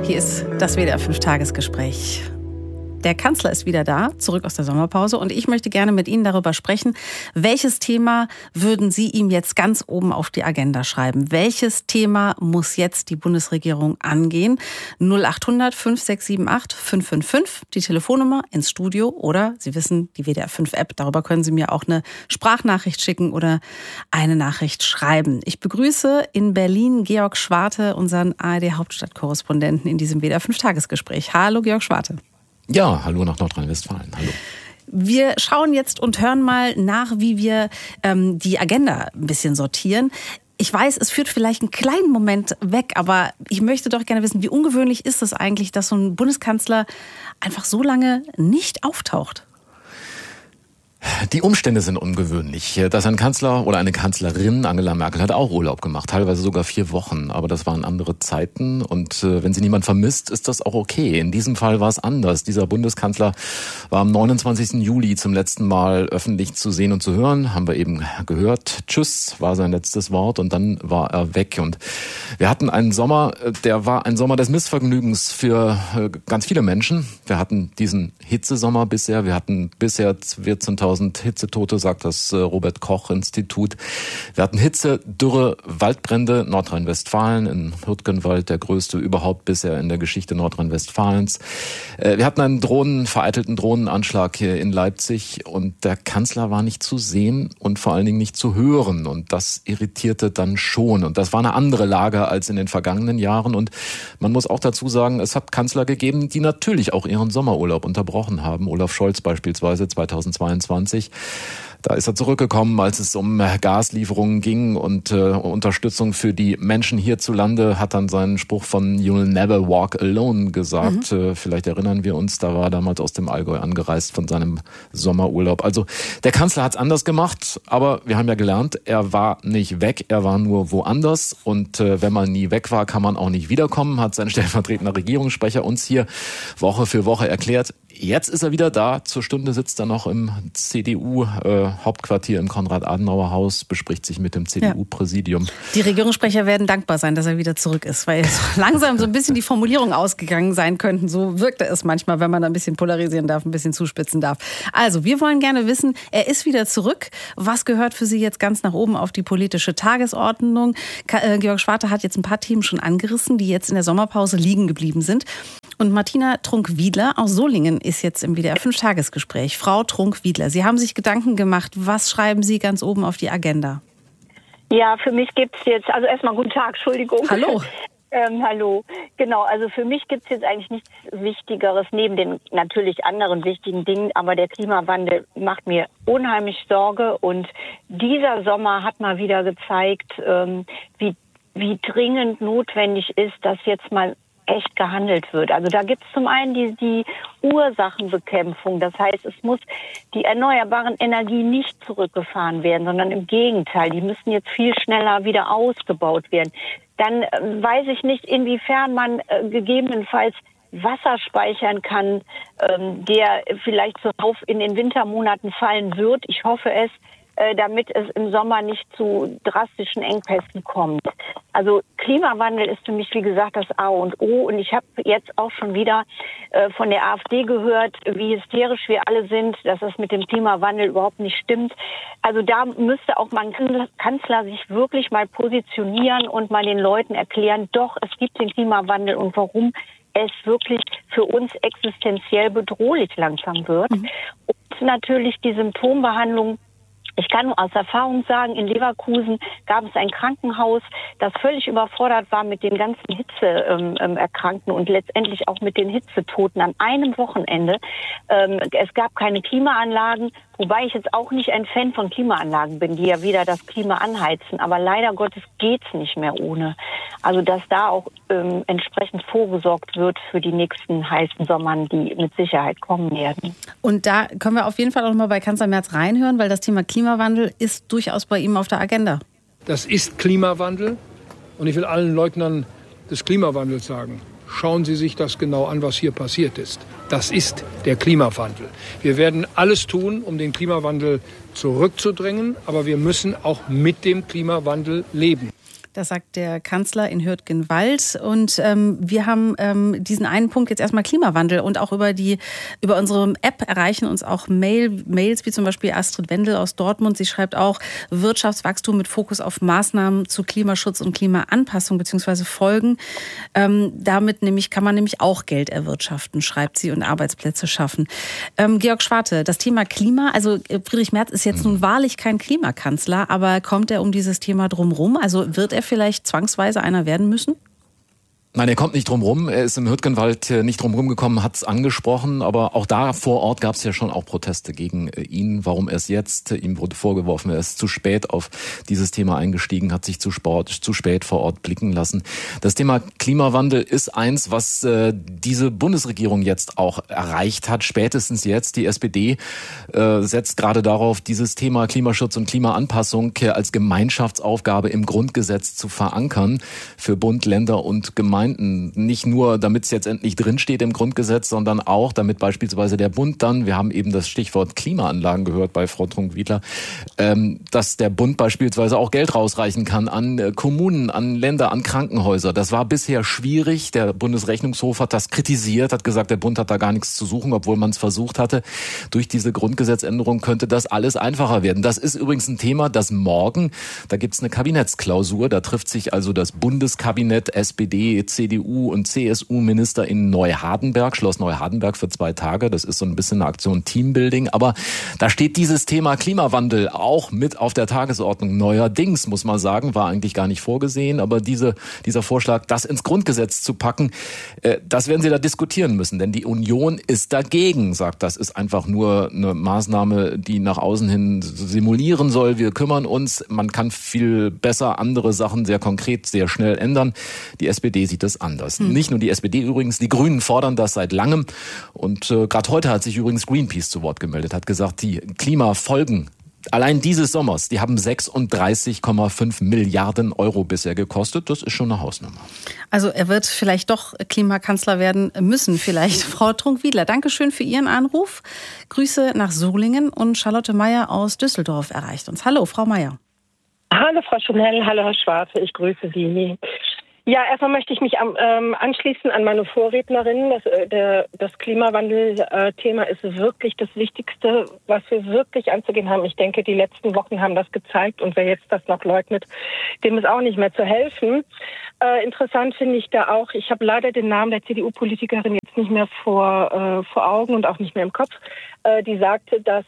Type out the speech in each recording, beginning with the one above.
Hier ist das WDR 5-Tagesgespräch. Der Kanzler ist wieder da, zurück aus der Sommerpause. Und ich möchte gerne mit Ihnen darüber sprechen, welches Thema würden Sie ihm jetzt ganz oben auf die Agenda schreiben? Welches Thema muss jetzt die Bundesregierung angehen? 0800 5678 555, die Telefonnummer ins Studio. Oder Sie wissen, die WDR 5-App, darüber können Sie mir auch eine Sprachnachricht schicken oder eine Nachricht schreiben. Ich begrüße in Berlin Georg Schwarte, unseren ARD-Hauptstadtkorrespondenten in diesem WDR 5-Tagesgespräch. Hallo Georg Schwarte. Ja, hallo nach Nordrhein-Westfalen. Hallo. Wir schauen jetzt und hören mal nach, wie wir die Agenda ein bisschen sortieren. Ich weiß, es führt vielleicht einen kleinen Moment weg, aber ich möchte doch gerne wissen, wie ungewöhnlich ist es eigentlich, dass so ein Bundeskanzler einfach so lange nicht auftaucht? Die Umstände sind ungewöhnlich. Dass ein Kanzler oder eine Kanzlerin, Angela Merkel, hat auch Urlaub gemacht, teilweise sogar 4 Wochen. Aber das waren andere Zeiten und wenn sie niemand vermisst, ist das auch okay. In diesem Fall war es anders. Dieser Bundeskanzler war am 29. Juli zum letzten Mal öffentlich zu sehen und zu hören. Haben wir eben gehört. Tschüss war sein letztes Wort und dann war er weg. Und wir hatten einen Sommer, der war ein Sommer des Missvergnügens für ganz viele Menschen. Wir hatten diesen Hitzesommer bisher. Wir hatten bisher 14.000 Hitzetote, sagt das Robert-Koch-Institut. Wir hatten Hitze, Dürre, Waldbrände, Nordrhein-Westfalen, in Hürtgenwald, der größte überhaupt bisher in der Geschichte Nordrhein-Westfalens. Wir hatten einen vereitelten Drohnenanschlag hier in Leipzig und der Kanzler war nicht zu sehen und vor allen Dingen nicht zu hören und das irritierte dann schon. Und das war eine andere Lage als in den vergangenen Jahren und man muss auch dazu sagen, es hat Kanzler gegeben, die natürlich auch ihren Sommerurlaub unterbrochen haben. Olaf Scholz beispielsweise 2022. Da ist er zurückgekommen, als es um Gaslieferungen ging und Unterstützung für die Menschen hierzulande, hat dann seinen Spruch von "You'll never walk alone" gesagt. Vielleicht erinnern wir uns, da war er damals aus dem Allgäu angereist von seinem Sommerurlaub. Also der Kanzler hat es anders gemacht, aber wir haben ja gelernt, er war nicht weg, er war nur woanders. Und wenn man nie weg war, kann man auch nicht wiederkommen, hat sein stellvertretender Regierungssprecher uns hier Woche für Woche erklärt. Jetzt ist er wieder da. Zur Stunde sitzt er noch im CDU-Hauptquartier im Konrad-Adenauer-Haus, bespricht sich mit dem CDU-Präsidium. Die Regierungssprecher werden dankbar sein, dass er wieder zurück ist, weil so langsam so ein bisschen die Formulierungen ausgegangen sein könnten. So wirkte es manchmal, wenn man ein bisschen polarisieren darf, ein bisschen zuspitzen darf. Also, wir wollen gerne wissen, er ist wieder zurück. Was gehört für Sie jetzt ganz nach oben auf die politische Tagesordnung? Georg Schwarte hat jetzt ein paar Themen schon angerissen, die jetzt in der Sommerpause liegen geblieben sind. Und Martina Trunk-Wiedler aus Solingen ist jetzt im WDR 5-Tagesgespräch. Frau Trunk-Wiedler, Sie haben sich Gedanken gemacht. Was schreiben Sie ganz oben auf die Agenda? Ja, für mich gibt's jetzt, also erstmal guten Tag, Entschuldigung. Hallo. Hallo. Genau, also für mich gibt's jetzt eigentlich nichts Wichtigeres neben den natürlich anderen wichtigen Dingen, aber der Klimawandel macht mir unheimlich Sorge und dieser Sommer hat mal wieder gezeigt, wie dringend notwendig ist, dass jetzt mal echt gehandelt wird. Also da gibt es zum einen die Ursachenbekämpfung. Das heißt, es muss die erneuerbaren Energien nicht zurückgefahren werden, sondern im Gegenteil. Die müssen jetzt viel schneller wieder ausgebaut werden. Dann weiß ich nicht, inwiefern man gegebenenfalls Wasser speichern kann, der vielleicht zuhauf in den Wintermonaten fallen wird. Ich hoffe es, damit es im Sommer nicht zu drastischen Engpässen kommt. Also Klimawandel ist für mich, wie gesagt, das A und O. Und ich habe jetzt auch schon wieder von der AfD gehört, wie hysterisch wir alle sind, dass es mit dem Klimawandel überhaupt nicht stimmt. Also da müsste auch mal ein Kanzler sich wirklich mal positionieren und mal den Leuten erklären, doch, es gibt den Klimawandel und warum es wirklich für uns existenziell bedrohlich langsam wird. Und natürlich die Symptombehandlung. Ich kann nur aus Erfahrung sagen, in Leverkusen gab es ein Krankenhaus, das völlig überfordert war mit den ganzen Hitzeerkrankten und letztendlich auch mit den Hitzetoten an einem Wochenende. Es gab keine Klimaanlagen, wobei ich jetzt auch nicht ein Fan von Klimaanlagen bin, die ja wieder das Klima anheizen. Aber leider Gottes geht's nicht mehr ohne. Also dass da auch entsprechend vorgesorgt wird für die nächsten heißen Sommern, die mit Sicherheit kommen werden. Und da können wir auf jeden Fall auch noch mal bei Kanzler Merz reinhören, weil das Thema Klimawandel ist durchaus bei ihm auf der Agenda. Das ist Klimawandel und ich will allen Leugnern des Klimawandels sagen, schauen Sie sich das genau an, was hier passiert ist. Das ist der Klimawandel. Wir werden alles tun, um den Klimawandel zurückzudrängen, aber wir müssen auch mit dem Klimawandel leben. Das sagt der Kanzler in Hürtgenwald. Und wir haben diesen einen Punkt jetzt erstmal Klimawandel. Und auch über unsere App erreichen uns auch Mails, wie zum Beispiel Astrid Wendel aus Dortmund. Sie schreibt auch Wirtschaftswachstum mit Fokus auf Maßnahmen zu Klimaschutz und Klimaanpassung bzw. Folgen. Damit kann man nämlich auch Geld erwirtschaften, schreibt sie, und Arbeitsplätze schaffen. Georg Schwarte, das Thema Klima, also Friedrich Merz ist jetzt nun wahrlich kein Klimakanzler, aber kommt er um dieses Thema drumherum? Also wird er vielleicht zwangsweise einer werden müssen? Nein, er kommt nicht drum rum. Er ist im Hürtgenwald nicht drum rumgekommen, hat es angesprochen. Aber auch da vor Ort gab es ja schon auch Proteste gegen ihn. Warum erst jetzt? Ihm wurde vorgeworfen, er ist zu spät auf dieses Thema eingestiegen, hat sich zu spät vor Ort blicken lassen. Das Thema Klimawandel ist eins, was diese Bundesregierung jetzt auch erreicht hat. Spätestens jetzt. Die SPD setzt gerade darauf, dieses Thema Klimaschutz und Klimaanpassung als Gemeinschaftsaufgabe im Grundgesetz zu verankern für Bund, Länder und Gemeinden. Nicht nur, damit es jetzt endlich drinsteht im Grundgesetz, sondern auch, damit beispielsweise der Bund dann, wir haben eben das Stichwort Klimaanlagen gehört bei Frau Trunk-Wiedler, dass der Bund beispielsweise auch Geld rausreichen kann an Kommunen, an Länder, an Krankenhäuser. Das war bisher schwierig. Der Bundesrechnungshof hat das kritisiert, hat gesagt, der Bund hat da gar nichts zu suchen, obwohl man es versucht hatte. Durch diese Grundgesetzänderung könnte das alles einfacher werden. Das ist übrigens ein Thema, das morgen, da gibt es eine Kabinettsklausur, da trifft sich also das Bundeskabinett, SPD, CDU und CSU-Minister in Neuhardenberg, Schloss Neuhardenberg für 2 Tage. Das ist so ein bisschen eine Aktion Teambuilding. Aber da steht dieses Thema Klimawandel auch mit auf der Tagesordnung. Neuerdings, muss man sagen, war eigentlich gar nicht vorgesehen. Aber dieser Vorschlag, das ins Grundgesetz zu packen, das werden sie da diskutieren müssen. Denn die Union ist dagegen, sagt, das ist einfach nur eine Maßnahme, die nach außen hin simulieren soll. Wir kümmern uns. Man kann viel besser andere Sachen sehr konkret, sehr schnell ändern. Die SPD sieht das anders. Nicht nur die SPD übrigens, die Grünen fordern das seit langem. Und gerade heute hat sich übrigens Greenpeace zu Wort gemeldet, hat gesagt, die Klimafolgen allein dieses Sommers, die haben 36,5 Milliarden Euro bisher gekostet. Das ist schon eine Hausnummer. Also er wird vielleicht doch Klimakanzler werden müssen, vielleicht. Frau Trunk-Wiedler, danke schön für Ihren Anruf. Grüße nach Solingen, und Charlotte Meyer aus Düsseldorf erreicht uns. Hallo, Frau Meyer. Hallo, Frau Schunell. Hallo, Herr Schwarte. Ich grüße Sie. Ja, erstmal möchte ich mich anschließen an meine Vorrednerin. Das Klimawandel-Thema ist wirklich das Wichtigste, was wir wirklich anzugehen haben. Ich denke, die letzten Wochen haben das gezeigt, und wer jetzt das noch leugnet, dem ist auch nicht mehr zu helfen. Interessant finde ich da auch, ich habe leider den Namen der CDU-Politikerin jetzt nicht mehr vor Augen und auch nicht mehr im Kopf, die sagte, dass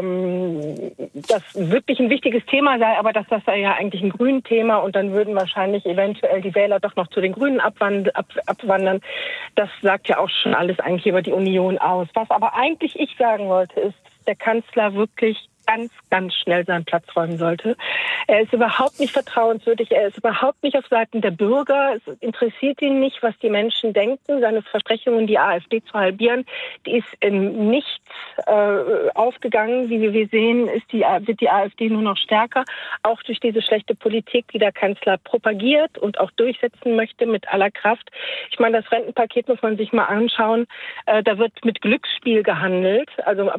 das wirklich ein wichtiges Thema sei, aber dass das sei ja eigentlich ein Grün-Thema, und dann würden wahrscheinlich eventuell die Wähler doch noch zu den Grünen abwandern. Das sagt ja auch schon alles eigentlich über die Union aus. Was aber eigentlich ich sagen wollte, ist, dass der Kanzler wirklich ganz, ganz schnell seinen Platz räumen sollte. Er ist überhaupt nicht vertrauenswürdig, er ist überhaupt nicht auf Seiten der Bürger. Es interessiert ihn nicht, was die Menschen denken. Seine Versprechungen, die AfD zu halbieren, die ist in nichts aufgegangen. Wie wir sehen, wird die AfD nur noch stärker, auch durch diese schlechte Politik, die der Kanzler propagiert und auch durchsetzen möchte mit aller Kraft. Ich meine, das Rentenpaket muss man sich mal anschauen. Da wird mit Glücksspiel gehandelt, also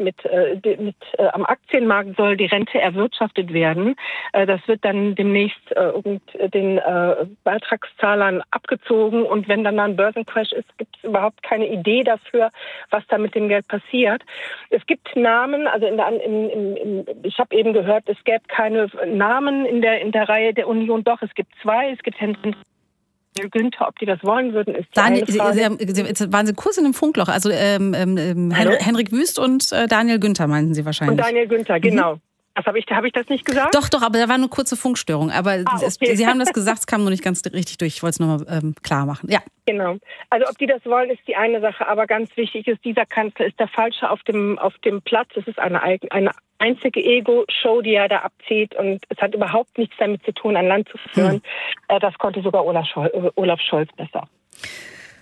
am Aktienmarkt soll die Rente erwirtschaftet werden. Das wird dann demnächst den Beitragszahlern abgezogen, und wenn dann mal ein Börsencrash ist, gibt es überhaupt keine Idee dafür, was da mit dem Geld passiert. Es gibt Namen, also ich habe eben gehört, es gäbe keine Namen in der Reihe der Union. Doch, es gibt 2. Es gibt Daniel Günther, ob die das wollen würden, ist die eine Frage. Jetzt waren Sie kurz in einem Funkloch. Also Henrik Wüst und Daniel Günther meinten Sie wahrscheinlich. Und Daniel Günther, genau. Habe ich das nicht gesagt? Doch, aber da war eine kurze Funkstörung. Aber okay. Sie haben das gesagt, es kam noch nicht ganz richtig durch. Ich wollte es nochmal klar machen. Ja. Genau. Also ob die das wollen, ist die eine Sache. Aber ganz wichtig ist, dieser Kanzler ist der Falsche auf dem Platz. Es ist eine einzige Ego-Show, die er da abzieht. Und es hat überhaupt nichts damit zu tun, ein Land zu führen. Das konnte sogar Olaf Scholz besser.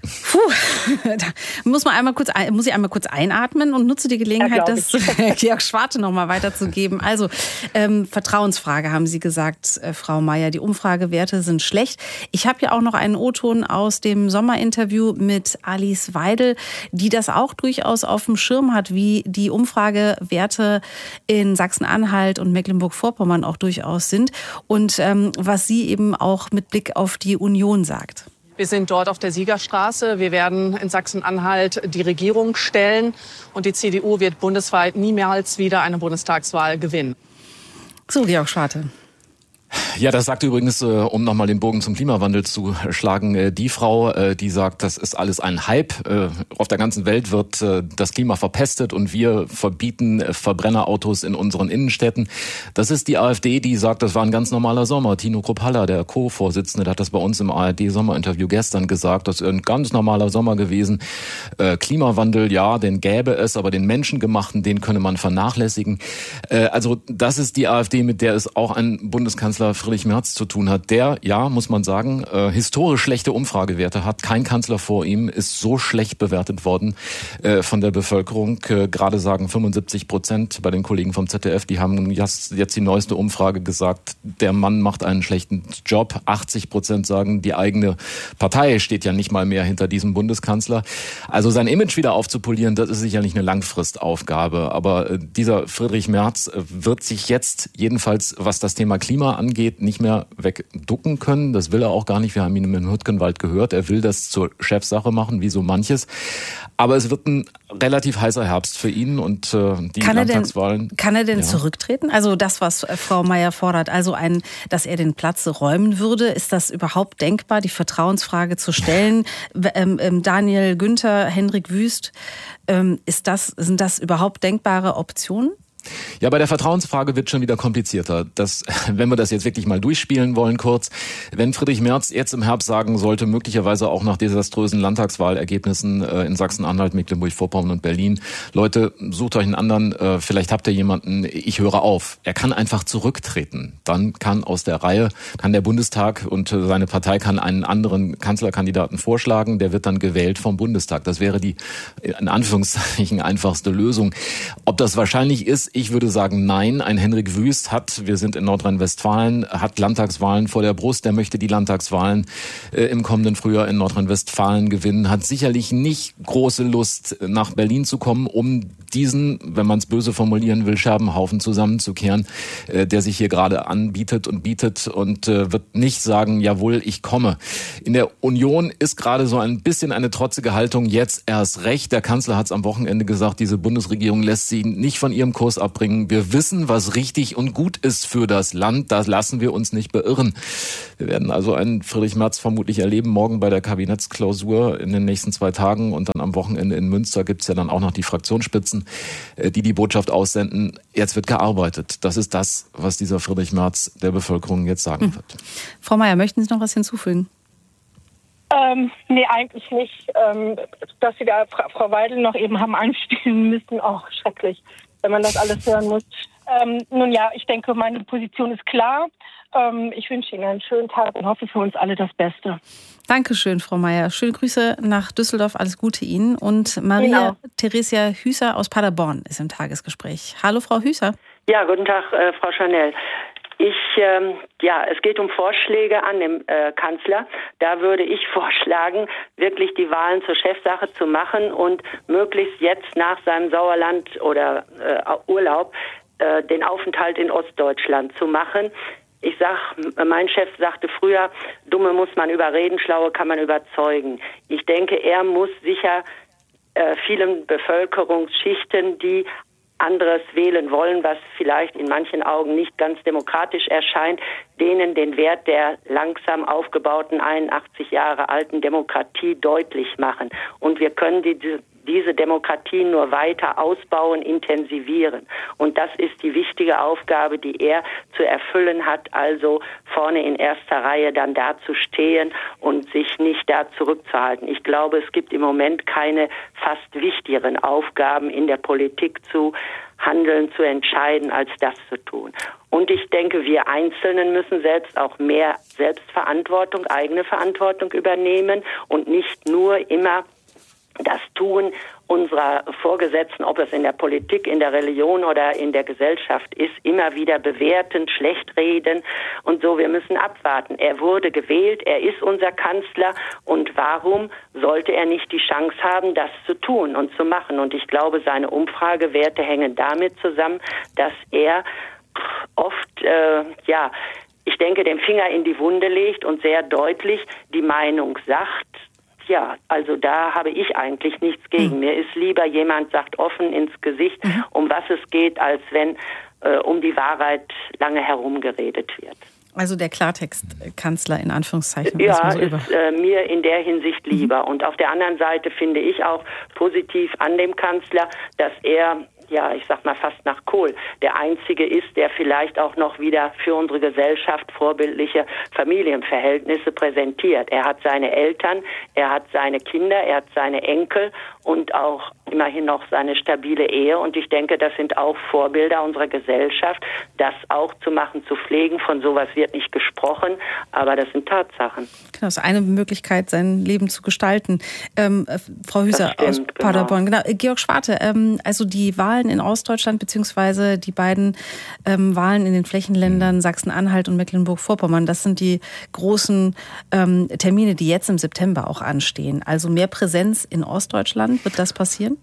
Da muss ich einmal kurz einatmen und nutze die Gelegenheit, das Georg Schwarte noch mal weiterzugeben. Also Vertrauensfrage haben Sie gesagt, Frau Mayer. Die Umfragewerte sind schlecht. Ich habe ja auch noch einen O-Ton aus dem Sommerinterview mit Alice Weidel, die das auch durchaus auf dem Schirm hat, wie die Umfragewerte in Sachsen-Anhalt und Mecklenburg-Vorpommern auch durchaus sind und was sie eben auch mit Blick auf die Union sagt. Wir sind dort auf der Siegerstraße. Wir werden in Sachsen-Anhalt die Regierung stellen. Und die CDU wird bundesweit niemals wieder eine Bundestagswahl gewinnen. So, Georg Schwarte. Ja, das sagt übrigens, um nochmal den Bogen zum Klimawandel zu schlagen, die Frau, die sagt, das ist alles ein Hype. Auf der ganzen Welt wird das Klima verpestet und wir verbieten Verbrennerautos in unseren Innenstädten. Das ist die AfD, die sagt, das war ein ganz normaler Sommer. Tino Krupp-Haller, der Co-Vorsitzende, der hat das bei uns im ARD-Sommerinterview gestern gesagt, das ist ein ganz normaler Sommer gewesen. Klimawandel, ja, den gäbe es, aber den menschengemachten, den könne man vernachlässigen. Also das ist die AfD, mit der es auch ein Bundeskanzler Friedrich Merz zu tun hat, der, ja, muss man sagen, historisch schlechte Umfragewerte hat. Kein Kanzler vor ihm ist so schlecht bewertet worden von der Bevölkerung. Gerade sagen 75% bei den Kollegen vom ZDF, die haben jetzt die neueste Umfrage gesagt, der Mann macht einen schlechten Job. 80% sagen, die eigene Partei steht ja nicht mal mehr hinter diesem Bundeskanzler. Also sein Image wieder aufzupolieren, das ist sicherlich eine Langfristaufgabe. Aber dieser Friedrich Merz wird sich jetzt jedenfalls, was das Thema Klima angeht, nicht mehr wegducken können. Das will er auch gar nicht. Wir haben ihn im Hütgenwald gehört. Er will das zur Chefsache machen, wie so manches. Aber es wird ein relativ heißer Herbst für ihn und die Landtagswahlen. Kann er denn zurücktreten? Also das, was Frau Mayer fordert, also dass er den Platz räumen würde, ist das überhaupt denkbar, die Vertrauensfrage zu stellen? Daniel Günther, Hendrik Wüst, sind das überhaupt denkbare Optionen? Ja, bei der Vertrauensfrage wird schon wieder komplizierter. Wenn wir das jetzt wirklich mal durchspielen wollen kurz, wenn Friedrich Merz jetzt im Herbst sagen sollte, möglicherweise auch nach desaströsen Landtagswahlergebnissen in Sachsen-Anhalt, Mecklenburg-Vorpommern und Berlin, Leute, sucht euch einen anderen, vielleicht habt ihr jemanden, ich höre auf. Er kann einfach zurücktreten. Dann kann aus der Reihe, kann der Bundestag und seine Partei kann einen anderen Kanzlerkandidaten vorschlagen, der wird dann gewählt vom Bundestag. Das wäre die, in Anführungszeichen, einfachste Lösung. Ob das wahrscheinlich ist, ich würde sagen, nein. Ein Henrik Wüst wir sind in Nordrhein-Westfalen, hat Landtagswahlen vor der Brust. Der möchte die Landtagswahlen im kommenden Frühjahr in Nordrhein-Westfalen gewinnen. Hat sicherlich nicht große Lust, nach Berlin zu kommen, um diesen, wenn man es böse formulieren will, Scherbenhaufen zusammenzukehren, der sich hier gerade anbietet und bietet und wird nicht sagen, jawohl, ich komme. In der Union ist gerade so ein bisschen eine trotzige Haltung, jetzt erst recht. Der Kanzler hat es am Wochenende gesagt, diese Bundesregierung lässt sie nicht von ihrem Kurs abbringen. Wir wissen, was richtig und gut ist für das Land. Da lassen wir uns nicht beirren. Wir werden also einen Friedrich Merz vermutlich erleben, morgen bei der Kabinettsklausur in den nächsten 2 Tagen und dann am Wochenende in Münster gibt es ja dann auch noch die Fraktionsspitzen, die Botschaft aussenden. Jetzt wird gearbeitet. Das ist das, was dieser Friedrich Merz der Bevölkerung jetzt sagen wird. Frau Mayer, möchten Sie noch was hinzufügen? Nee, eigentlich nicht. Dass Sie da Frau Weidel noch eben haben einspielen müssen, auch schrecklich, wenn man das alles hören muss. Nun ja, ich denke, meine Position ist klar. Ich wünsche Ihnen einen schönen Tag und hoffe für uns alle das Beste. Dankeschön, Frau Mayer. Schöne Grüße nach Düsseldorf. Alles Gute Ihnen. Und Maria Theresia Hüßer aus Paderborn ist im Tagesgespräch. Hallo, Frau Hüßer. Ja, guten Tag, Frau Chanel. Es geht um Vorschläge an den Kanzler. Da würde ich vorschlagen, wirklich die Wahlen zur Chefsache zu machen und möglichst jetzt nach seinem Sauerland- oder Urlaub den Aufenthalt in Ostdeutschland zu machen. Mein Chef sagte früher, Dumme muss man überreden, Schlaue kann man überzeugen. Ich denke, er muss sicher vielen Bevölkerungsschichten, die anderes wählen wollen, was vielleicht in manchen Augen nicht ganz demokratisch erscheint, denen den Wert der langsam aufgebauten 81 Jahre alten Demokratie deutlich machen. Und wir können diese Demokratien nur weiter ausbauen, intensivieren. Und das ist die wichtige Aufgabe, die er zu erfüllen hat, also vorne in erster Reihe dann da zu stehen und sich nicht da zurückzuhalten. Ich glaube, es gibt im Moment keine fast wichtigeren Aufgaben in der Politik zu handeln, zu entscheiden, als das zu tun. Und ich denke, wir Einzelnen müssen selbst auch mehr Selbstverantwortung, eigene Verantwortung übernehmen und nicht nur immer das Tun unserer Vorgesetzten, ob es in der Politik, in der Religion oder in der Gesellschaft ist, immer wieder bewerten, schlecht reden und so. Wir müssen abwarten. Er wurde gewählt, er ist unser Kanzler und warum sollte er nicht die Chance haben, das zu tun und zu machen? Und ich glaube, seine Umfragewerte hängen damit zusammen, dass er oft, ich denke, den Finger in die Wunde legt und sehr deutlich die Meinung sagt. Ja, also da habe ich eigentlich nichts gegen. Mir ist lieber, jemand sagt offen ins Gesicht, um was es geht, als wenn um die Wahrheit lange herumgeredet wird. Also der Klartext-Kanzler in Anführungszeichen. Ja, ist mir in der Hinsicht lieber. Und auf der anderen Seite finde ich auch positiv an dem Kanzler, dass er, ich sag mal fast nach Kohl, der Einzige ist, der vielleicht auch noch wieder für unsere Gesellschaft vorbildliche Familienverhältnisse präsentiert. Er hat seine Eltern, er hat seine Kinder, er hat seine Enkel und auch immerhin noch seine stabile Ehe. Und ich denke, das sind auch Vorbilder unserer Gesellschaft, das auch zu machen, zu pflegen. Von sowas wird nicht gesprochen, aber das sind Tatsachen. Genau, das ist eine Möglichkeit, sein Leben zu gestalten. Frau Hüser aus Paderborn. Genau. Georg Schwarte, also die Wahlen in Ostdeutschland beziehungsweise die beiden Wahlen in den Flächenländern Sachsen-Anhalt und Mecklenburg-Vorpommern, das sind die großen Termine, die jetzt im September auch anstehen. Also mehr Präsenz in Ostdeutschland, wird das passieren?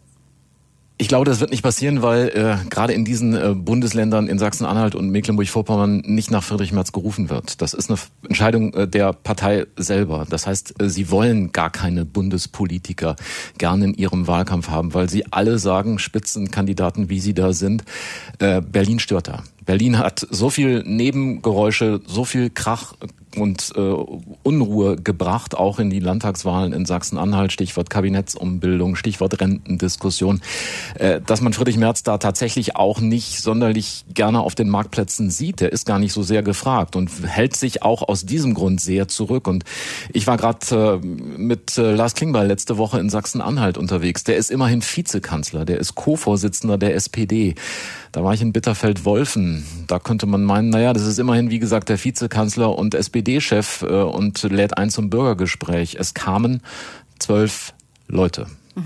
Ich glaube, das wird nicht passieren, weil gerade in diesen Bundesländern in Sachsen-Anhalt und Mecklenburg-Vorpommern nicht nach Friedrich Merz gerufen wird. Das ist eine Entscheidung der Partei selber. Das heißt, sie wollen gar keine Bundespolitiker gerne in ihrem Wahlkampf haben, weil sie alle sagen, Spitzenkandidaten, wie sie da sind, Berlin stört da. Berlin hat so viel Nebengeräusche, so viel Krach und Unruhe gebracht, auch in die Landtagswahlen in Sachsen-Anhalt, Stichwort Kabinettsumbildung, Stichwort Rentendiskussion, dass man Friedrich Merz da tatsächlich auch nicht sonderlich gerne auf den Marktplätzen sieht. Der ist gar nicht so sehr gefragt und hält sich auch aus diesem Grund sehr zurück. Und ich war gerade mit Lars Klingbeil letzte Woche in Sachsen-Anhalt unterwegs. Der ist immerhin Vizekanzler, der ist Co-Vorsitzender der SPD. Da war ich in Bitterfeld-Wolfen. Da könnte man meinen, das ist immerhin, wie gesagt, der Vizekanzler und SPD-Chef und lädt ein zum Bürgergespräch. Es kamen 12 Leute,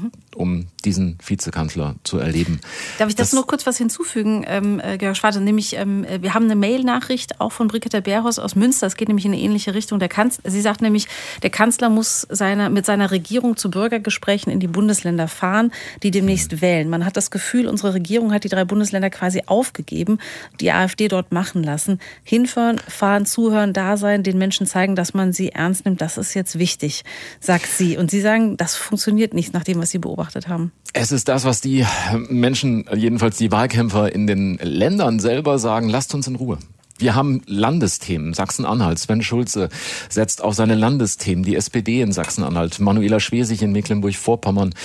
um diesen Vizekanzler zu erleben. Darf ich das nur kurz was hinzufügen, Georg Schwarte? Nämlich, wir haben eine Mail-Nachricht auch von Brigitte Beerhaus aus Münster. Es geht nämlich in eine ähnliche Richtung. Sie sagt nämlich, der Kanzler muss mit seiner Regierung zu Bürgergesprächen in die Bundesländer fahren, die demnächst wählen. Man hat das Gefühl, unsere Regierung hat die 3 Bundesländer quasi aufgegeben, die AfD dort machen lassen. Hinfahren, zuhören, da sein, den Menschen zeigen, dass man sie ernst nimmt. Das ist jetzt wichtig, sagt sie. Und Sie sagen, das funktioniert nicht, nach dem, was Sie beobachtet haben. Es ist das, was die Menschen, jedenfalls die Wahlkämpfer in den Ländern selber sagen, lasst uns in Ruhe. Wir haben Landesthemen. Sachsen-Anhalt, Sven Schulze setzt auf seine Landesthemen. Die SPD in Sachsen-Anhalt, Manuela Schwesig in Mecklenburg-Vorpommern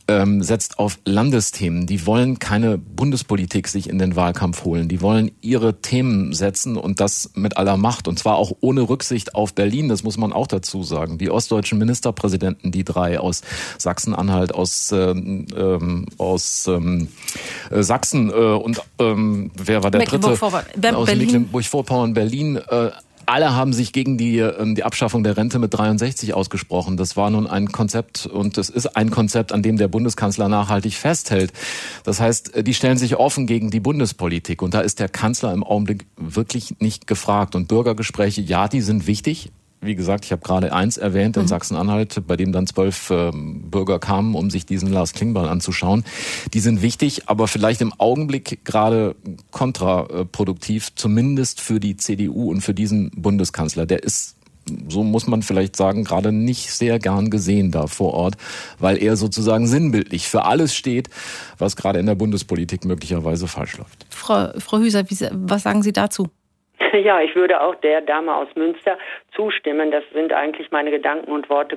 setzt auf Landesthemen. Die wollen keine Bundespolitik sich in den Wahlkampf holen. Die wollen ihre Themen setzen und das mit aller Macht. Und zwar auch ohne Rücksicht auf Berlin, das muss man auch dazu sagen. Die ostdeutschen Ministerpräsidenten, die 3 aus Sachsen-Anhalt, aus Sachsen und wer war der dritte? Aus Mecklenburg-Vorpommern, Berlin. Alle haben sich gegen die Abschaffung der Rente mit 63 ausgesprochen. Das war nun ein Konzept und es ist ein Konzept, an dem der Bundeskanzler nachhaltig festhält. Das heißt, die stellen sich offen gegen die Bundespolitik und da ist der Kanzler im Augenblick wirklich nicht gefragt. Und Bürgergespräche, ja, die sind wichtig. Wie gesagt, ich habe gerade 1 erwähnt in Sachsen-Anhalt, bei dem dann 12 Bürger kamen, um sich diesen Lars Klingbeil anzuschauen. Die sind wichtig, aber vielleicht im Augenblick gerade kontraproduktiv, zumindest für die CDU und für diesen Bundeskanzler. Der ist, so muss man vielleicht sagen, gerade nicht sehr gern gesehen da vor Ort, weil er sozusagen sinnbildlich für alles steht, was gerade in der Bundespolitik möglicherweise falsch läuft. Frau Hüser, was sagen Sie dazu? Ja, ich würde auch der Dame aus Münster zustimmen. Das sind eigentlich meine Gedanken und Worte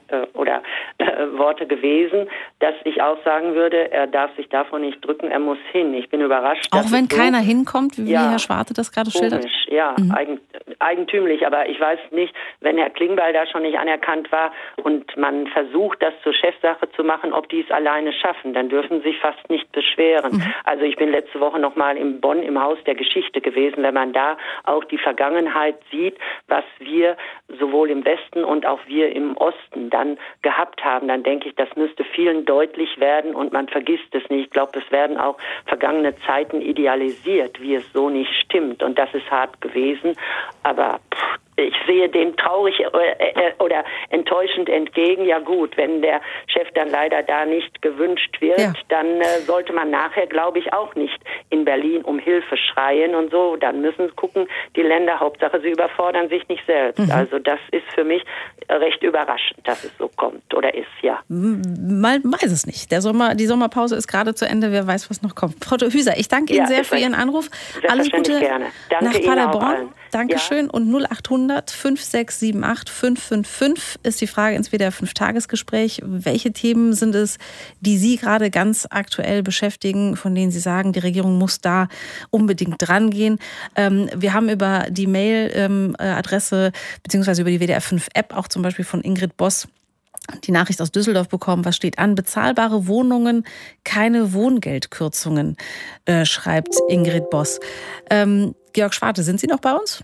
Worte gewesen, dass ich auch sagen würde, er darf sich davon nicht drücken, er muss hin. Ich bin überrascht. Auch wenn keiner hinkommt, wie Herr Schwarte das gerade schildert? Ja, eigentümlich. Aber ich weiß nicht, wenn Herr Klingbeil da schon nicht anerkannt war und man versucht, das zur Chefsache zu machen, ob die es alleine schaffen, dann dürfen sie sich fast nicht beschweren. Also ich bin letzte Woche noch mal in Bonn im Haus der Geschichte gewesen. Wenn man da auch die Vergangenheit sieht, was wir sowohl im Westen und auch wir im Osten dann gehabt haben, dann denke ich, das müsste vielen deutlich werden und man vergisst es nicht. Ich glaube, es werden auch vergangene Zeiten idealisiert, wie es so nicht stimmt, und das ist hart gewesen, aber ich sehe dem traurig oder enttäuschend entgegen. Ja gut, wenn der Chef dann leider da nicht gewünscht wird, dann sollte man nachher, glaube ich, auch nicht in Berlin um Hilfe schreien und so. Dann müssen gucken die Länder, Hauptsache sie überfordern sich nicht selbst. Also das ist für mich recht überraschend, dass es so kommt oder ist, ja. Man weiß es nicht. Die Sommerpause ist gerade zu Ende. Wer weiß, was noch kommt. Frau Hüser, ich danke Ihnen sehr für Ihren Anruf. Alles Gute gerne. Danke nach Paderborn. Dankeschön. Und 0800 5678 555 ist die Frage ins WDR 5-Tagesgespräch. Welche Themen sind es, die Sie gerade ganz aktuell beschäftigen, von denen Sie sagen, die Regierung muss da unbedingt dran gehen? Wir haben über die Mail-Adresse beziehungsweise über die WDR 5-App auch zum Beispiel von Ingrid Boss die Nachricht aus Düsseldorf bekommen. Was steht an? Bezahlbare Wohnungen, keine Wohngeldkürzungen, schreibt Ingrid Boss. Georg Schwarte, sind Sie noch bei uns?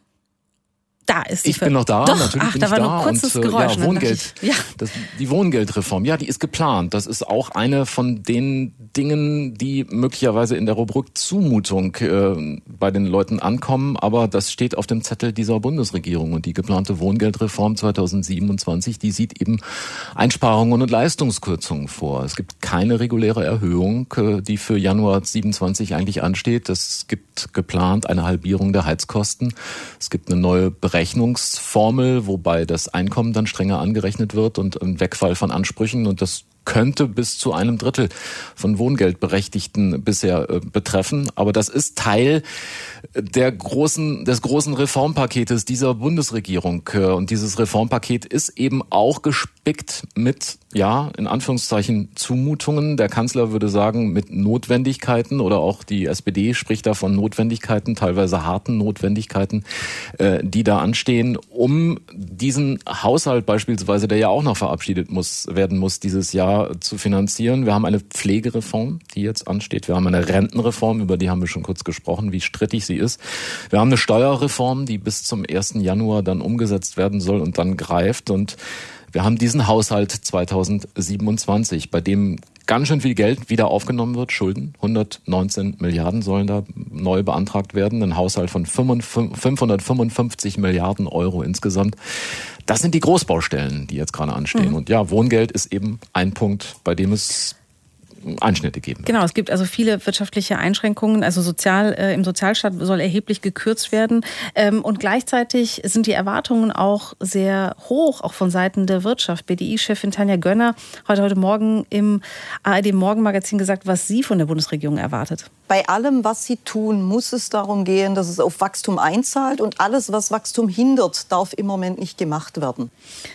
Da ist die Ich bin noch da, Doch, natürlich bin da ich war da. nur ein kurzes und, Geräusch. Wohngeld, die Wohngeldreform, die ist geplant. Das ist auch eine von den Dingen, die möglicherweise in der Rubrik Zumutung bei den Leuten ankommen. Aber das steht auf dem Zettel dieser Bundesregierung. Und die geplante Wohngeldreform 2027, die sieht eben Einsparungen und Leistungskürzungen vor. Es gibt keine reguläre Erhöhung, die für Januar 27 eigentlich ansteht. Es gibt geplant eine Halbierung der Heizkosten. Es gibt eine neue Berechnungsformel, wobei das Einkommen dann strenger angerechnet wird und ein Wegfall von Ansprüchen, und das könnte bis zu 1/3 von Wohngeldberechtigten bisher betreffen. Aber das ist Teil des großen Reformpaketes dieser Bundesregierung. Und dieses Reformpaket ist eben auch gespickt mit, in Anführungszeichen, Zumutungen. Der Kanzler würde sagen, mit Notwendigkeiten, oder auch die SPD spricht da von Notwendigkeiten, teilweise harten Notwendigkeiten, die da anstehen, um diesen Haushalt beispielsweise, der ja auch noch verabschiedet werden muss dieses Jahr, zu finanzieren. Wir haben eine Pflegereform, die jetzt ansteht. Wir haben eine Rentenreform, über die haben wir schon kurz gesprochen, wie strittig sie ist. Wir haben eine Steuerreform, die bis zum 1. Januar dann umgesetzt werden soll und dann greift. Und wir haben diesen Haushalt 2027, bei dem ganz schön viel Geld wieder aufgenommen wird. Schulden, 119 Milliarden sollen da neu beantragt werden. Ein Haushalt von 555 Milliarden Euro insgesamt. Das sind die Großbaustellen, die jetzt gerade anstehen. Und Wohngeld ist eben ein Punkt, bei dem es Einschnitte geben wird. Genau, es gibt also viele wirtschaftliche Einschränkungen. Also im Sozialstaat soll erheblich gekürzt werden. Und gleichzeitig sind die Erwartungen auch sehr hoch, auch von Seiten der Wirtschaft. BDI-Chefin Tanja Gönner hat heute Morgen im ARD-Morgenmagazin gesagt, was sie von der Bundesregierung erwartet. Bei allem, was sie tun, muss es darum gehen, dass es auf Wachstum einzahlt. Und alles, was Wachstum hindert, darf im Moment nicht gemacht werden.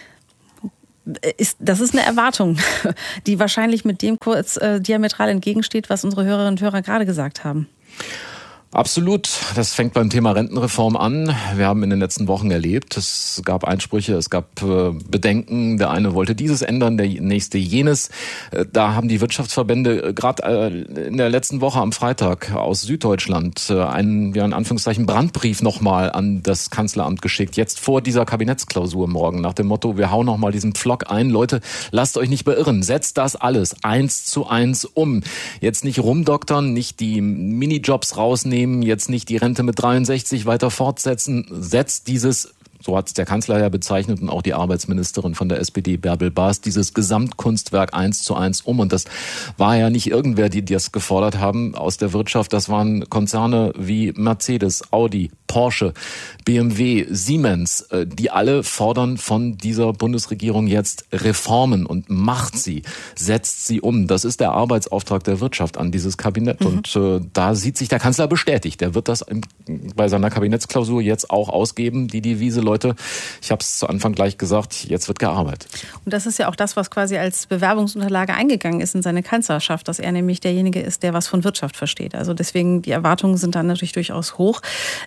Das ist eine Erwartung, die wahrscheinlich mit dem kurz diametral entgegensteht, was unsere Hörerinnen und Hörer gerade gesagt haben. Absolut. Das fängt beim Thema Rentenreform an. Wir haben in den letzten Wochen erlebt, es gab Einsprüche, es gab Bedenken. Der eine wollte dieses ändern, der nächste jenes. Da haben die Wirtschaftsverbände gerade in der letzten Woche am Freitag aus Süddeutschland einen, in Anführungszeichen, Brandbrief nochmal an das Kanzleramt geschickt. Jetzt vor dieser Kabinettsklausur morgen, nach dem Motto, wir hauen nochmal diesen Pflock ein. Leute, lasst euch nicht beirren. Setzt das alles 1:1 um. Jetzt nicht rumdoktern, nicht die Minijobs rausnehmen, jetzt nicht die Rente mit 63 weiter fortsetzen, setzt dieses so hat es der Kanzler ja bezeichnet und auch die Arbeitsministerin von der SPD, Bärbel Baas, dieses Gesamtkunstwerk 1:1 um. Und das war ja nicht irgendwer, die das gefordert haben aus der Wirtschaft. Das waren Konzerne wie Mercedes, Audi, Porsche, BMW, Siemens, die alle fordern von dieser Bundesregierung jetzt Reformen und macht sie, setzt sie um. Das ist der Arbeitsauftrag der Wirtschaft an dieses Kabinett. Und da sieht sich der Kanzler bestätigt. Der wird das bei seiner Kabinettsklausur jetzt auch ausgeben, die Devise, Leute, ich habe es zu Anfang gleich gesagt, jetzt wird gearbeitet. Und das ist ja auch das, was quasi als Bewerbungsunterlage eingegangen ist in seine Kanzlerschaft, dass er nämlich derjenige ist, der was von Wirtschaft versteht. Also deswegen, die Erwartungen sind dann natürlich durchaus hoch.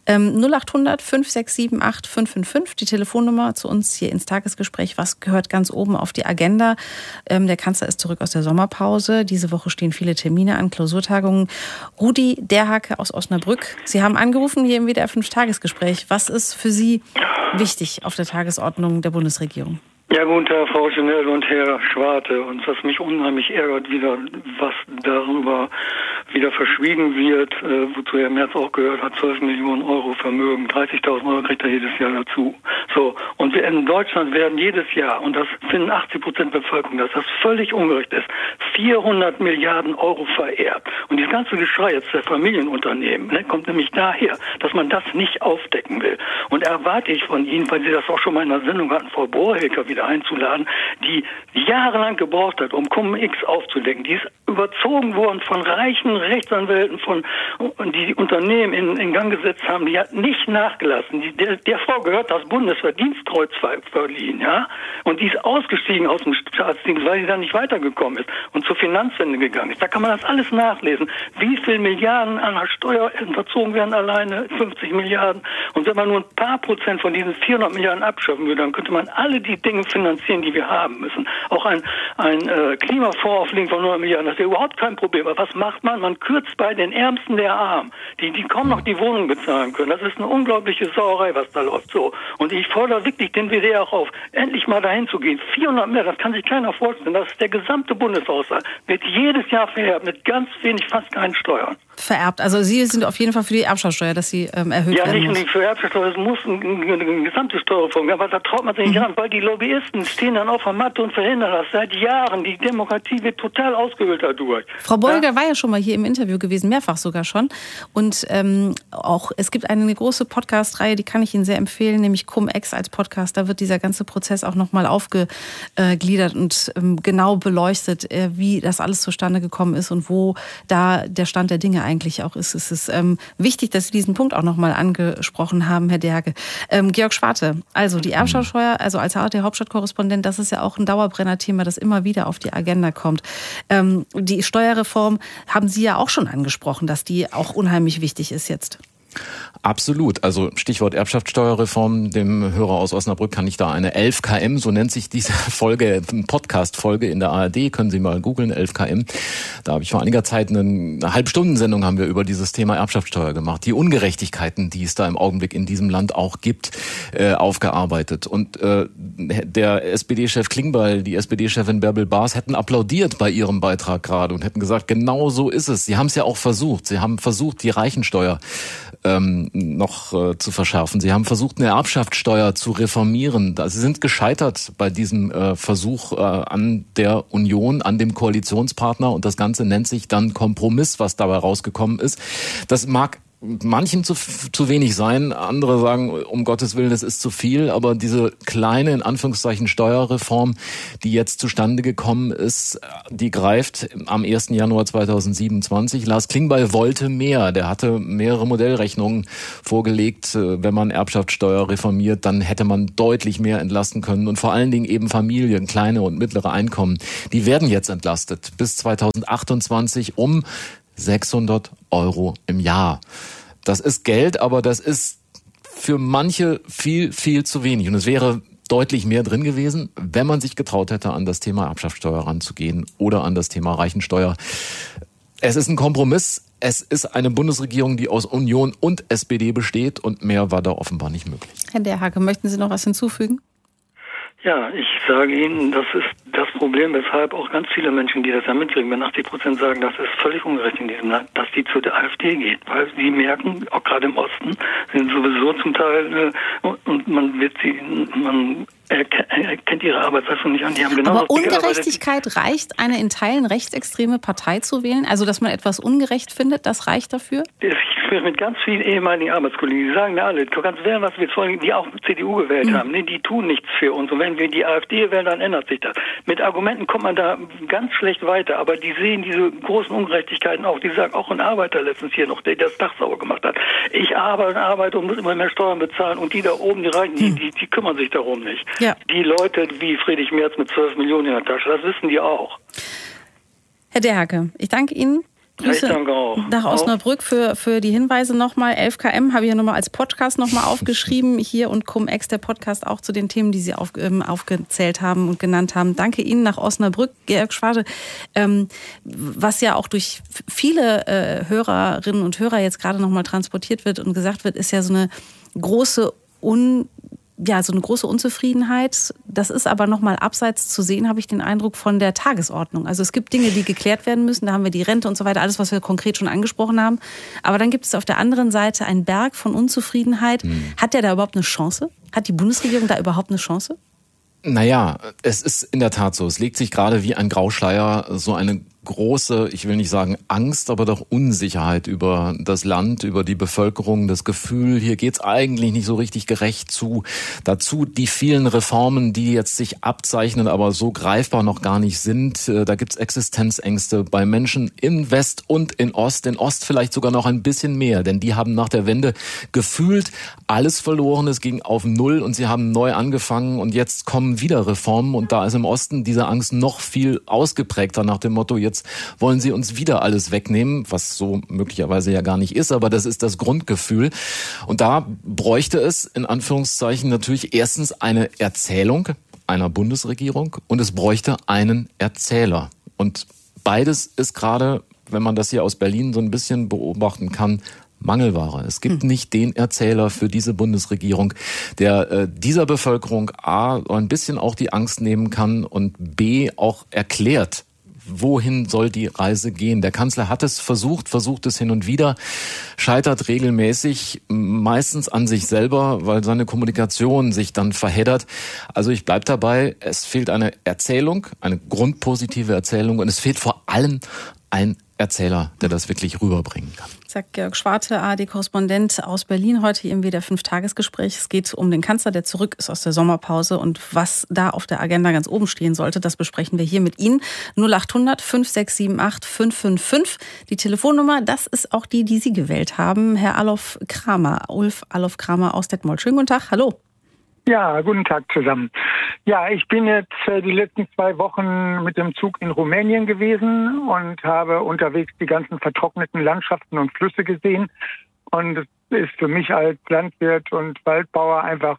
0800 5678 555, die Telefonnummer zu uns hier ins Tagesgespräch. Was gehört ganz oben auf die Agenda? Der Kanzler ist zurück aus der Sommerpause. Diese Woche stehen viele Termine an, Klausurtagungen. Rudi Derhake aus Osnabrück. Sie haben angerufen hier im WDR 5 Tagesgespräch. Was ist für Sie wichtig auf der Tagesordnung der Bundesregierung? Ja, guten Tag, Frau Schnell und Herr Schwarte. Und was mich unheimlich ärgert, was darüber wieder verschwiegen wird, wozu Herr Merz auch gehört hat, 12 Millionen Euro Vermögen, 30.000 Euro kriegt er jedes Jahr dazu. So, und wir in Deutschland werden jedes Jahr, und das finden 80% Bevölkerung, dass das völlig ungerecht ist, 400 Milliarden Euro vererbt. Und dieses ganze Geschrei jetzt der Familienunternehmen, kommt nämlich daher, dass man das nicht aufdecken will. Und erwarte ich von Ihnen, weil Sie das auch schon mal in der Sendung hatten, Frau Borhecker wieder einzuladen, die jahrelang gebraucht hat, um Cum-Ex aufzudecken. Die ist überzogen worden von reichen Rechtsanwälten, die Unternehmen in Gang gesetzt haben. Die hat nicht nachgelassen. Der Frau gehört das Bundesverdienstkreuz verliehen, ja? Und die ist ausgestiegen aus dem Staatsdienst, weil sie dann nicht weitergekommen ist und zur Finanzwende gegangen ist. Da kann man das alles nachlesen. Wie viel Milliarden an der Steuer verzogen werden alleine? 50 Milliarden. Und wenn man nur ein paar Prozent von diesen 400 Milliarden abschaffen würde, dann könnte man alle die Dinge finanzieren, die wir haben müssen. Auch ein Klimafonds auflegen von 100 Milliarden, das ist ja überhaupt kein Problem. Aber was macht man? Man kürzt bei den Ärmsten der Armen, die kaum noch die Wohnung bezahlen können. Das ist eine unglaubliche Sauerei, was da läuft. So. Und ich fordere wirklich den WDR auch auf, endlich mal dahin zu gehen. 400 Milliarden, das kann sich keiner vorstellen. Das ist der gesamte Bundeshaushalt. Wird jedes Jahr vererbt mit ganz wenig, fast keinen Steuern. Vererbt. Also Sie sind auf jeden Fall für die Erbschaftssteuer, dass sie erhöht werden muss. Ja, nicht für Erbschaftssteuer, es muss eine gesamte Steuerreform geben, aber da traut man sich nicht ran, weil die Lobbyisten stehen dann auf der Matte und verhindern das seit Jahren. Die Demokratie wird total ausgehöhlt dadurch. Frau Borhecker war ja schon mal hier im Interview gewesen, mehrfach sogar schon. Und auch es gibt eine große Podcast-Reihe, die kann ich Ihnen sehr empfehlen, nämlich Cum-Ex als Podcast. Da wird dieser ganze Prozess auch nochmal aufgegliedert und genau beleuchtet, wie das alles zustande gekommen ist und wo da der Stand der Dinge eigentlich auch ist. Es ist wichtig, dass Sie diesen Punkt auch nochmal angesprochen haben, Herr Derhake. Georg Schwarte, also die Erbschaftssteuer, also als ARD-Hauptstadtkorrespondent, das ist ja auch ein Dauerbrenner-Thema, das immer wieder auf die Agenda kommt. Die Steuerreform haben Sie ja auch schon angesprochen, dass die auch unheimlich wichtig ist jetzt. Absolut. Also Stichwort Erbschaftssteuerreform, dem Hörer aus Osnabrück kann ich da eine 11KM, so nennt sich diese Folge, Podcast-Folge in der ARD, können Sie mal googeln, 11KM. Da habe ich vor einiger Zeit eine Halbstundensendung haben wir über dieses Thema Erbschaftssteuer gemacht. Die Ungerechtigkeiten, die es da im Augenblick in diesem Land auch gibt, aufgearbeitet. Und der SPD-Chef Klingbeil, die SPD-Chefin Bärbel Baas hätten applaudiert bei ihrem Beitrag gerade und hätten gesagt, genau so ist es. Sie haben es ja auch versucht. Sie haben versucht, die Reichensteuer noch zu verschärfen. Sie haben versucht, eine Erbschaftssteuer zu reformieren. Sie sind gescheitert bei diesem Versuch an der Union, an dem Koalitionspartner. Und das Ganze nennt sich dann Kompromiss, was dabei rausgekommen ist. Das mag manchen zu wenig sein. Andere sagen, um Gottes Willen, es ist zu viel. Aber diese kleine, in Anführungszeichen, Steuerreform, die jetzt zustande gekommen ist, die greift am 1. Januar 2027. Lars Klingbeil wollte mehr. Der hatte mehrere Modellrechnungen vorgelegt. Wenn man Erbschaftssteuer reformiert, dann hätte man deutlich mehr entlasten können. Und vor allen Dingen eben Familien, kleine und mittlere Einkommen, die werden jetzt entlastet. Bis 2028 um 600 Euro im Jahr. Das ist Geld, aber das ist für manche viel, viel zu wenig. Und es wäre deutlich mehr drin gewesen, wenn man sich getraut hätte, an das Thema Erbschaftssteuer ranzugehen oder an das Thema Reichensteuer. Es ist ein Kompromiss. Es ist eine Bundesregierung, die aus Union und SPD besteht und mehr war da offenbar nicht möglich. Herr Derhake, möchten Sie noch was hinzufügen? Ja, ich sage Ihnen, das ist das, Problem, weshalb auch ganz viele Menschen, die das ja mitkriegen, wenn 80% sagen, das ist völlig ungerecht in diesem Land, dass die zu der AfD geht. Weil sie merken, auch gerade im Osten, sind sowieso zum Teil, und man erkennt ihre Arbeitsleistung nicht an. Die haben genau. Aber Ungerechtigkeit reicht, eine in Teilen rechtsextreme Partei zu wählen? Also, dass man etwas ungerecht findet, das reicht dafür? Ich spreche mit ganz vielen ehemaligen Arbeitskollegen, die sagen mir alle, du kannst wählen, was du willst, die auch CDU gewählt haben. Nee, die tun nichts für uns. Und wenn wir die AfD wählen, dann ändert sich das. Mit Argumenten kommt man da ganz schlecht weiter. Aber die sehen diese großen Ungerechtigkeiten auch. Die sagen auch ein Arbeiter letztens hier noch, der das Dach sauber gemacht hat. Ich arbeite und muss immer mehr Steuern bezahlen. Und die da oben, die Reichen, die kümmern sich darum nicht. Ja. Die Leute wie Friedrich Merz mit 12 Millionen in der Tasche, das wissen die auch. Herr Derhacke, ich danke Ihnen. Grüße nach Osnabrück für die Hinweise nochmal. 11 km habe ich ja nochmal als Podcast nochmal aufgeschrieben. Hier und Cum-Ex, der Podcast auch zu den Themen, die Sie aufgezählt haben und genannt haben. Danke Ihnen nach Osnabrück, Georg Schwarte. Was ja auch durch viele Hörerinnen und Hörer jetzt gerade nochmal transportiert wird und gesagt wird, ist ja so eine große Unzufriedenheit. Das ist aber nochmal abseits zu sehen, habe ich den Eindruck, von der Tagesordnung. Also es gibt Dinge, die geklärt werden müssen. Da haben wir die Rente und so weiter, alles, was wir konkret schon angesprochen haben. Aber dann gibt es auf der anderen Seite einen Berg von Unzufriedenheit. Hat der da überhaupt eine Chance? Hat die Bundesregierung da überhaupt eine Chance? Naja, es ist in der Tat so. Es legt sich gerade wie ein Grauschleier so eine große, ich will nicht sagen Angst, aber doch Unsicherheit über das Land, über die Bevölkerung, das Gefühl, hier geht's eigentlich nicht so richtig gerecht zu. Dazu die vielen Reformen, die jetzt sich abzeichnen, aber so greifbar noch gar nicht sind. Da gibt's Existenzängste bei Menschen in West und in Ost vielleicht sogar noch ein bisschen mehr, denn die haben nach der Wende gefühlt alles verloren, es ging auf Null und sie haben neu angefangen und jetzt kommen wieder Reformen und da ist im Osten diese Angst noch viel ausgeprägter nach dem Motto, jetzt wollen sie uns wieder alles wegnehmen, was so möglicherweise ja gar nicht ist, aber das ist das Grundgefühl. Und da bräuchte es in Anführungszeichen natürlich erstens eine Erzählung einer Bundesregierung und es bräuchte einen Erzähler. Und beides ist gerade, wenn man das hier aus Berlin so ein bisschen beobachten kann, Mangelware. Es gibt nicht den Erzähler für diese Bundesregierung, der dieser Bevölkerung A, ein bisschen auch die Angst nehmen kann und B, auch erklärt, wohin soll die Reise gehen? Der Kanzler hat es versucht es hin und wieder, scheitert regelmäßig, meistens an sich selber, weil seine Kommunikation sich dann verheddert. Also ich bleib dabei, es fehlt eine Erzählung, eine grundpositive Erzählung und es fehlt vor allem ein Erzähler, der das wirklich rüberbringen kann. Sagt Georg Schwarte, ARD-Korrespondent aus Berlin, heute im WDR 5-Tagesgespräch. Es geht um den Kanzler, der zurück ist aus der Sommerpause und was da auf der Agenda ganz oben stehen sollte, das besprechen wir hier mit Ihnen. 0800 5678 555. Die Telefonnummer, das ist auch die Sie gewählt haben. Herr Ulf Alof Kramer aus Detmold. Schönen guten Tag, hallo. Ja, guten Tag zusammen. Ja, ich bin jetzt die letzten 2 Wochen mit dem Zug in Rumänien gewesen und habe unterwegs die ganzen vertrockneten Landschaften und Flüsse gesehen. Und es ist für mich als Landwirt und Waldbauer einfach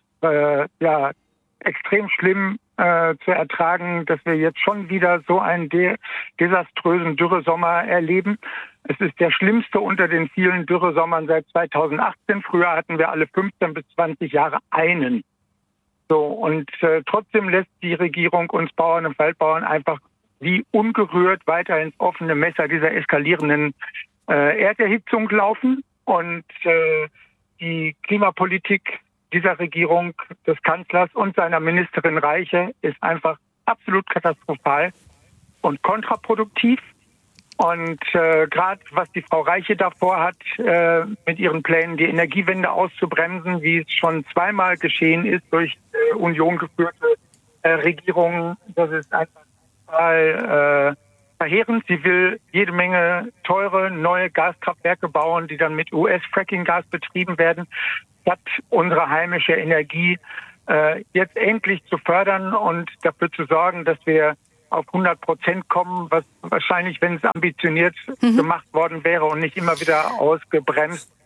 extrem schlimm zu ertragen, dass wir jetzt schon wieder so einen desaströsen Dürresommer erleben. Es ist der schlimmste unter den vielen Dürresommern seit 2018. Früher hatten wir alle 15 bis 20 Jahre einen. So, und trotzdem lässt die Regierung uns Bauern und Waldbauern einfach wie ungerührt weiter ins offene Messer dieser eskalierenden Erderhitzung laufen. Und die Klimapolitik dieser Regierung, des Kanzlers und seiner Ministerin Reiche ist einfach absolut katastrophal und kontraproduktiv. Und gerade was die Frau Reiche davor hat, mit ihren Plänen die Energiewende auszubremsen, wie es schon zweimal geschehen ist durch Union geführte Regierungen, das ist einfach total verheerend. Sie will jede Menge teure neue Gaskraftwerke bauen, die dann mit US-Fracking-Gas betrieben werden, statt unsere heimische Energie jetzt endlich zu fördern und dafür zu sorgen, dass wir auf 100% kommen, was wahrscheinlich, wenn es ambitioniert gemacht worden wäre und nicht immer wieder ausgebremst,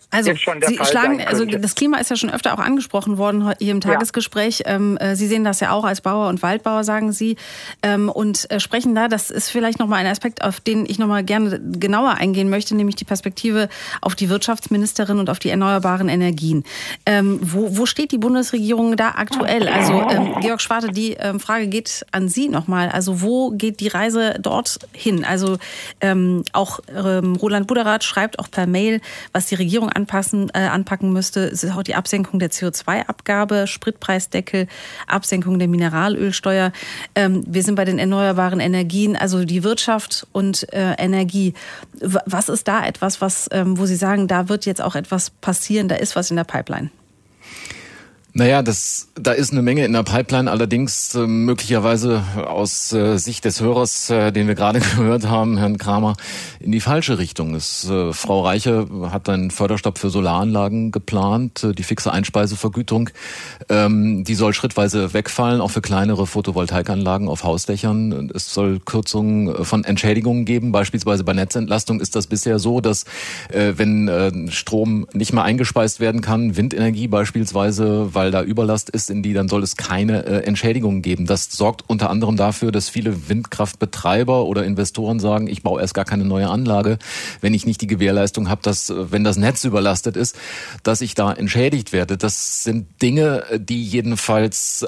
Also jetzt schon der Sie Fall schlagen, sein also könnte. das Klima ist ja schon öfter auch angesprochen worden hier im Tagesgespräch. Sie sehen das ja auch als Bauer und Waldbauer, sagen Sie, und sprechen da. Das ist vielleicht nochmal ein Aspekt, auf den ich nochmal gerne genauer eingehen möchte, nämlich die Perspektive auf die Wirtschaftsministerin und auf die erneuerbaren Energien. Wo steht die Bundesregierung da aktuell? Also Georg Schwarte, die Frage geht an Sie nochmal. Also wo geht die Reise dort hin? Also auch Roland Buderath schreibt auch per Mail, was die Regierung anpacken müsste, ist auch die Absenkung der CO2-Abgabe, Spritpreisdeckel, Absenkung der Mineralölsteuer. Wir sind bei den erneuerbaren Energien, also die Wirtschaft und Energie. Was ist da etwas, wo Sie sagen, da wird jetzt auch etwas passieren, da ist was in der Pipeline? Naja, da ist eine Menge in der Pipeline, allerdings möglicherweise aus Sicht des Hörers, den wir gerade gehört haben, Herrn Kramer, in die falsche Richtung. Frau Reiche hat einen Förderstopp für Solaranlagen geplant, die fixe Einspeisevergütung, die soll schrittweise wegfallen, auch für kleinere Photovoltaikanlagen auf Hausdächern. Es soll Kürzungen von Entschädigungen geben, beispielsweise bei Netzentlastung ist das bisher so, dass wenn Strom nicht mehr eingespeist werden kann, Windenergie beispielsweise, weil da Überlast ist dann soll es keine Entschädigungen geben. Das sorgt unter anderem dafür, dass viele Windkraftbetreiber oder Investoren sagen, ich baue erst gar keine neue Anlage, wenn ich nicht die Gewährleistung habe, dass, wenn das Netz überlastet ist, dass ich da entschädigt werde. Das sind Dinge, die jedenfalls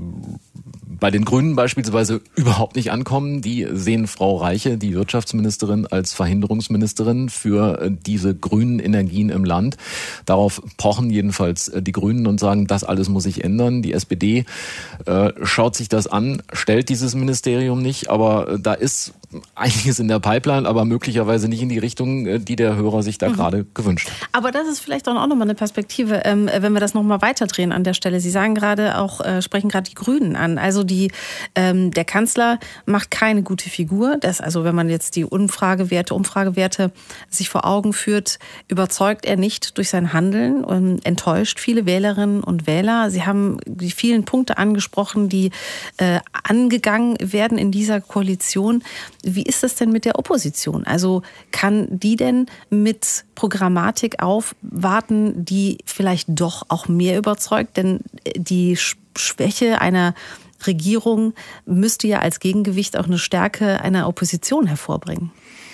bei den Grünen beispielsweise überhaupt nicht ankommen. Die sehen Frau Reiche, die Wirtschaftsministerin, als Verhinderungsministerin für diese grünen Energien im Land. Darauf pochen jedenfalls die Grünen und sagen, das alles muss sich ändern. Die SPD schaut sich das an, stellt dieses Ministerium nicht, aber da ist einiges in der Pipeline, aber möglicherweise nicht in die Richtung, die der Hörer sich da gerade gewünscht hat. Aber das ist vielleicht auch nochmal eine Perspektive, wenn wir das nochmal weiterdrehen an der Stelle. Sie sagen gerade auch, sprechen gerade die Grünen an. Also der Kanzler macht keine gute Figur. Also wenn man jetzt die Umfragewerte sich vor Augen führt, überzeugt er nicht durch sein Handeln und enttäuscht viele Wählerinnen und Wähler. Sie haben die vielen Punkte angesprochen, die angegangen werden in dieser Koalition. Wie ist das denn mit der Opposition? Also kann die denn mit Programmatik aufwarten, die vielleicht doch auch mehr überzeugt? Denn die Schwäche einer Regierung müsste ja als Gegengewicht auch eine Stärke einer Opposition hervorbringen.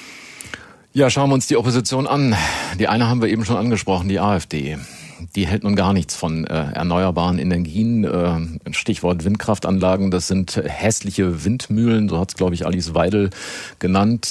Ja, schauen wir uns die Opposition an. Die eine haben wir eben schon angesprochen, die AfD. Die hält nun gar nichts von erneuerbaren Energien. Stichwort Windkraftanlagen, das sind hässliche Windmühlen, so hat es, glaube ich, Alice Weidel genannt.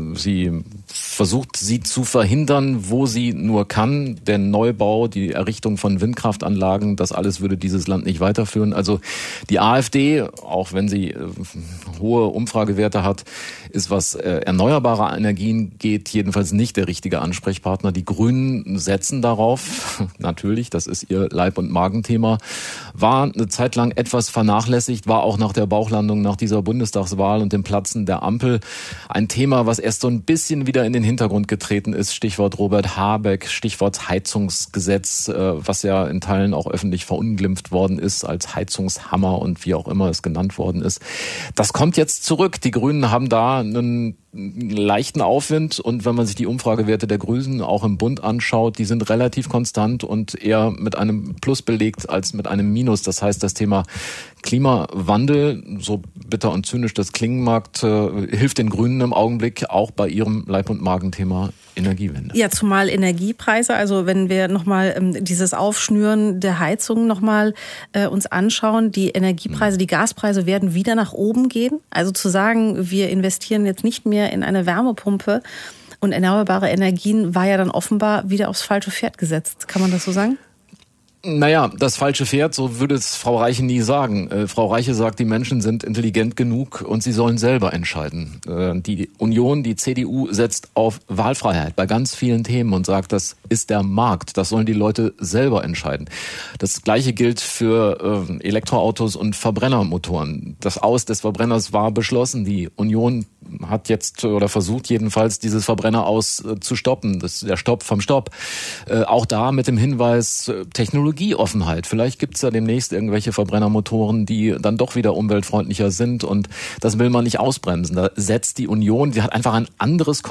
Sie versucht, sie zu verhindern, wo sie nur kann. Der Neubau, die Errichtung von Windkraftanlagen, das alles würde dieses Land nicht weiterführen. Also die AfD, auch wenn sie hohe Umfragewerte hat, ist, was erneuerbare Energien geht, jedenfalls nicht der richtige Ansprechpartner. Die Grünen setzen darauf, natürlich, das ist ihr Leib- und Magenthema, war eine Zeit lang etwas vernachlässigt, war auch nach der Bauchlandung, nach dieser Bundestagswahl und dem Platzen der Ampel ein Thema, was erst so ein bisschen wieder in den Hintergrund getreten ist. Stichwort Robert Habeck, Stichwort Heizungsgesetz, was ja in Teilen auch öffentlich verunglimpft worden ist als Heizungshammer und wie auch immer es genannt worden ist. Das kommt jetzt zurück. Die Grünen haben da einen leichten Aufwind und wenn man sich die Umfragewerte der Grünen auch im Bund anschaut, die sind relativ konstant und eher mit einem Plus belegt als mit einem Minus. Das heißt, das Thema Klimawandel, so bitter und zynisch das klingen mag, hilft den Grünen im Augenblick auch bei ihrem Leib- und Magenthema Energiewende. Ja, zumal Energiepreise, also wenn wir nochmal dieses Aufschnüren der Heizungen nochmal uns anschauen, die Energiepreise, die Gaspreise werden wieder nach oben gehen. Also zu sagen, wir investieren jetzt nicht mehr in eine Wärmepumpe und erneuerbare Energien, war ja dann offenbar wieder aufs falsche Pferd gesetzt. Kann man das so sagen? Naja, das falsche Pferd, so würde es Frau Reiche nie sagen. Frau Reiche sagt, die Menschen sind intelligent genug und sie sollen selber entscheiden. Die Union, die CDU setzt auf Wahlfreiheit bei ganz vielen Themen und sagt, das ist der Markt, das sollen die Leute selber entscheiden. Das Gleiche gilt für Elektroautos und Verbrennermotoren. Das Aus des Verbrenners war beschlossen. Die Union hat jetzt oder versucht jedenfalls, dieses Verbrenner-Aus zu stoppen. Das ist der Stopp vom Stopp. Auch da mit dem Hinweis, Technologieoffenheit. Vielleicht gibt es ja demnächst irgendwelche Verbrennermotoren, die dann doch wieder umweltfreundlicher sind und das will man nicht ausbremsen. Da setzt die Union, die hat einfach ein anderes